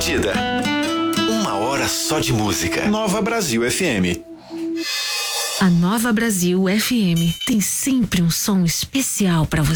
medida. 1 hora só de música. Nova Brasil FM. A Nova Brasil FM tem sempre um som especial para você.